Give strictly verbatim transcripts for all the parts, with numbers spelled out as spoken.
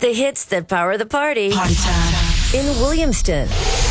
The hits that power the party. Party time. In Williamston.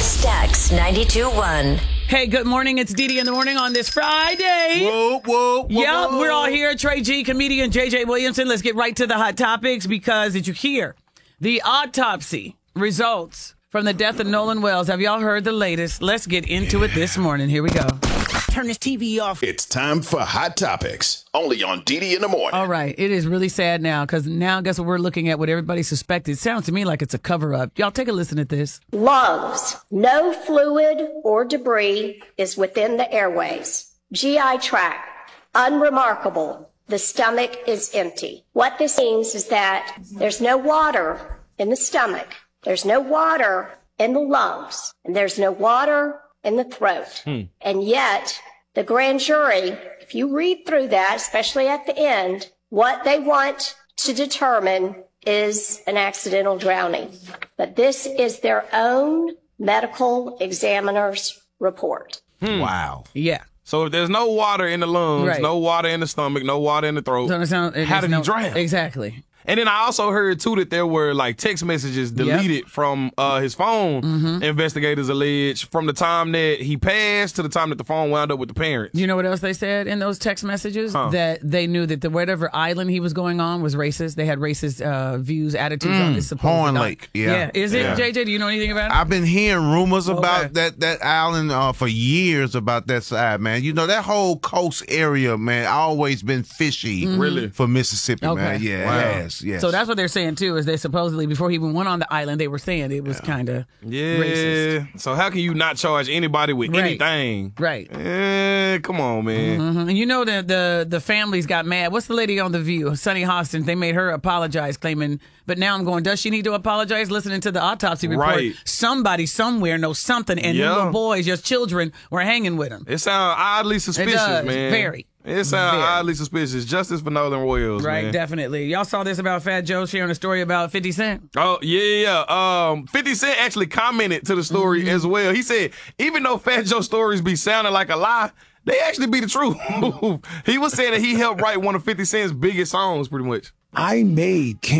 Stax ninety-two point one. Hey, good morning. It's Dee Dee in the morning on this Friday. Whoa, whoa, whoa. Yep, whoa. we're all here. Trey G, comedian J J Williamson. Let's get right to the hot topics because did you hear the autopsy results from the death of Nolan Wells? Have y'all heard the latest? Let's get into yeah. it this morning. Here we go. Turn this T V off. It's time for Hot Topics, only on Dee Dee in the morning. All right. It is really sad now because now guess what we're looking at, what everybody suspected. It sounds to me like it's a cover-up. Y'all take a listen at this. Lungs. No fluid or debris is within the airways. G I tract. Unremarkable. The stomach is empty. What this means is that there's no water in the stomach. There's no water in the lungs. And there's no water in the throat. Hmm. And yet, the grand jury, if you read through that, especially at the end, what they want to determine is an accidental drowning. But this is their own medical examiner's report. Hmm. Wow. Yeah. So if there's no water in the lungs, right. no water in the stomach, no water in the throat, so it sound, it how did no, he drown? Exactly. And then I also heard, too, that there were, like, text messages deleted yep. from uh, his phone, mm-hmm. investigators allege, from the time that he passed to the time that the phone wound up with the parents. You know what else they said in those text messages? Huh. That they knew that the whatever island he was going on was racist. They had racist uh, views, attitudes mm, on this supposed Horn Lake, yeah. Yeah. Is it, yeah. J J? Do you know anything about it? I've been hearing rumors okay. about that, that island uh, for years about that side, man. You know, that whole coast area, man, always been fishy mm-hmm. really for Mississippi, okay. man. Yeah, wow. yes, yes. So that's what they're saying too, is they supposedly before he even went on the island, they were saying it was yeah. kind of yeah. racist. So how can you not charge anybody with right. anything? Right. Eh, come on, man. Mm-hmm. And you know the, the the families got mad. What's the lady on The View? Sunny Hostin. They made her apologize, claiming. But now I'm going, does she need to apologize? Listening to the autopsy report, right. somebody somewhere knows something, and yeah. little boys, just children, were hanging with him. It sounds oddly suspicious, it does. man. Very. It sounds Very. oddly suspicious. Justice for Nolan Wells, right? Man. Definitely. Y'all saw this about Fat Joe sharing a story about fifty Cent. Oh yeah, yeah. Um, fifty Cent actually commented to the story mm-hmm. as well. He said, even though Fat Joe's stories be sounding like a lie, they actually be the truth. He was saying that he helped write one of fifty Cent's biggest songs, pretty much. I made